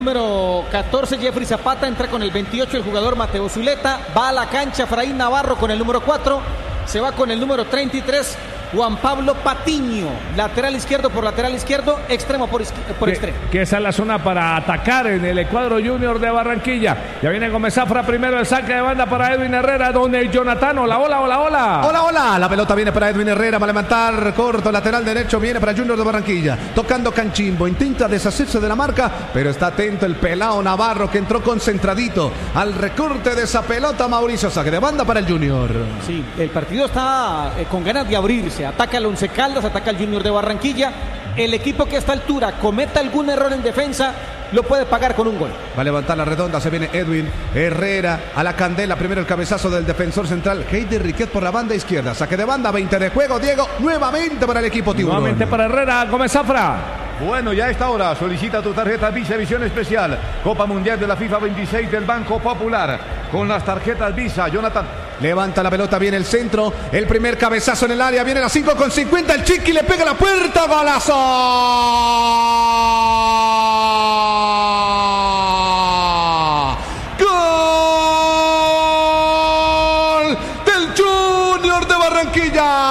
Número 14, Jeffrey Zapata, entra con el 28, el jugador Mateo Zuleta, va a la cancha Efraín Navarro con el número 4, se va con el número 33, Juan Pablo Patiño, lateral izquierdo por lateral izquierdo, extremo por extremo. Que esa es la zona para atacar en el cuadro Junior de Barranquilla. Ya viene Gómez Zafra primero, el saque de banda para Edwin Herrera, donde Jonathan, hola. Hola, la pelota viene para Edwin Herrera, va a levantar corto, lateral derecho, viene para Junior de Barranquilla, tocando Canchimbo, intenta deshacerse de la marca, pero está atento el pelao Navarro que entró concentradito al recorte de esa pelota. Mauricio, saque de banda para el Junior. Sí, el partido está con ganas de abrirse. Ataca el Once Caldas, ataca el Junior de Barranquilla. El equipo que a esta altura cometa algún error en defensa lo puede pagar con un gol. Va a levantar la redonda, se viene Edwin Herrera a la candela. Primero el cabezazo del defensor central, Heider Riquet por la banda izquierda. Saque de banda, 20 de juego. Diego, nuevamente para el equipo Tiburón. Nuevamente para Herrera, Gómez Zafra. Bueno, ya a esta hora solicita tu tarjeta Visa Visión Especial. Copa Mundial de la FIFA 26 del Banco Popular. Con las tarjetas Visa, Jonathan. Levanta la pelota, viene el centro. El primer cabezazo en el área, viene la 5:50. El Chiqui le pega la puerta. ¡Golazo! ¡Gol del Junior de Barranquilla!